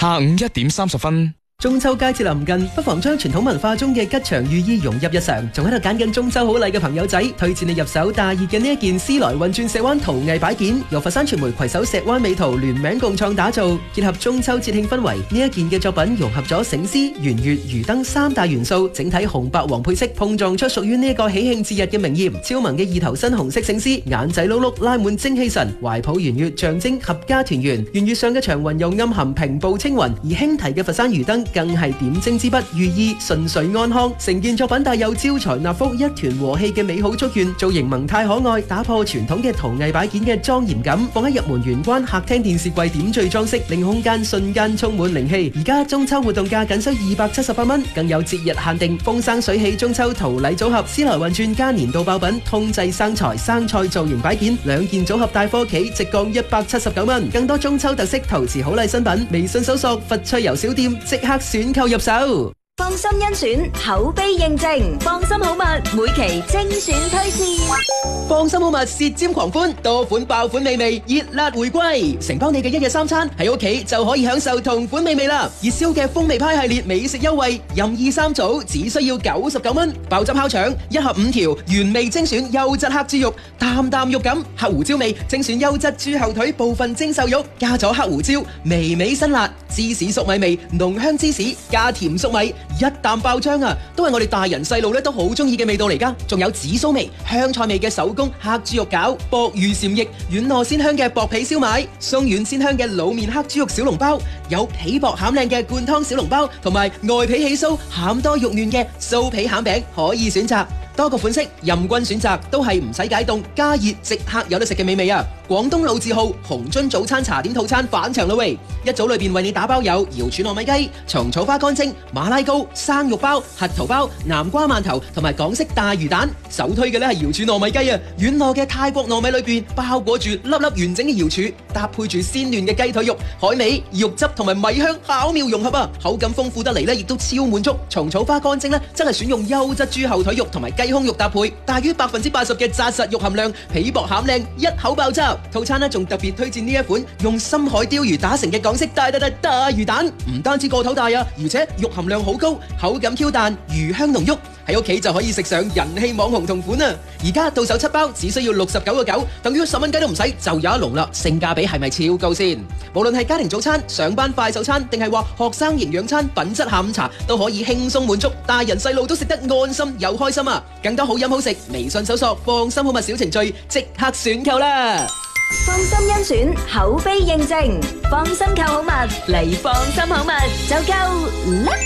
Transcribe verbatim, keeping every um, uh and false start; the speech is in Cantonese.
下午一點三十分。 中秋佳節臨近，不妨將傳統文化中嘅吉祥寓意融入日常。仲喺度揀緊中秋好禮嘅朋友仔，推薦你入手大熱嘅呢一件絲來運轉石灣陶藝擺件，由佛山傳媒攜手石灣美陶聯名共創打造，結合中秋節慶氛圍。呢一件嘅作品融合咗醒獅、圓月、魚燈三大元素，整體紅白黃配色碰撞出屬於呢一個喜慶節日嘅明豔。超萌嘅二頭身紅色醒獅，眼仔碌碌拉滿精氣神，懷抱圓月象徵合家團圓。圓月上嘅長雲又暗含平步青雲，而輕提嘅佛山魚燈更係點睛之筆，寓意順遂安康。成件作品帶有招財納福、一團和氣嘅美好祝願，造型萌態可愛，打破傳統嘅陶藝擺件嘅莊嚴感，放喺入門玄關客廳電視櫃點綴裝飾，令空間瞬間充滿靈氣。而家中秋活動價僅需二百七十八蚊，更有節日限定風生水起中秋陶禮組合，絲來運轉加年度爆品通濟生財生菜造型擺件，兩件組合帶貨企直降一百七十九蚊。更多中秋特色陶瓷好禮新品，微信搜索佛趣遊小店即刻選購入手。 放心甄選，口碑認證，放心好物每期精選推薦。 放心好物舌尖狂歡，多款爆款美味熱辣回歸，承包你嘅一日三餐，喺屋企就可以享受同款美味啦！熱銷嘅風味派系列美食優惠，任意三組只需要九十九蚊，爆汁烤腸一盒五條，原味精選優質黑豬肉，啖啖肉感，黑胡椒味精選優質豬後腿部分精瘦肉，加咗黑胡椒，微微辛辣，芝士粟米味，濃香芝士加甜粟米。一啖爆漿啊，都係我哋大人細路咧都好中意嘅味道嚟噶。仲有紫蘇味、香菜味嘅手工黑豬肉餃、薄魚禪翼、軟糯鮮香嘅薄皮燒賣、鬆軟鮮香嘅滷麵黑豬肉小籠包，有皮薄餡靚嘅灌湯小籠包，同埋外皮起酥、餡多肉嫩嘅酥皮餡餅可以選擇。多個款式任君選擇，都係唔使解凍加熱即刻有得食嘅美味啊！廣東老字號紅樽早餐茶點套餐返場啦喂！一組裏邊為你打包有瑤柱糯米雞、蟲草花乾蒸、馬拉糕、生肉包、核桃包、南瓜饅頭同埋港式大魚蛋。首推嘅咧係瑤柱糯米雞啊！軟糯嘅泰國糯米裏邊包裹住粒粒完整嘅瑤柱，搭配住鮮嫩嘅雞腿肉、海味、肉汁同埋米香巧妙融合啊！口感豐富得嚟咧，亦都超滿足。蟲草花乾蒸咧，真係選用優質豬後腿肉同埋雞胸肉搭配，大於百分之八十嘅紮實肉含量，皮薄餡靚，一口爆汁。套餐呢仲特別推薦呢一款用深海鯛魚打成嘅港式大大大大魚蛋，唔單止個頭大啊，而且肉含量好高，口感 Q 彈，魚香濃郁，喺屋企就可以食上人氣網紅同款啊！而家到手七包只需要六十九個九，等於十蚊雞都唔使就有一籠啦，性價比係咪超高先？無論係家庭早餐、上班快手餐，定係話學生營養餐、品質下午茶，都可以輕鬆滿足，大人細路都食得安心又開心啊！更多好飲好食，微信搜索放心好物小程序，即刻選購啦！ 放心甄選，口碑認證，放心購好物嚟放心好物就夠啦！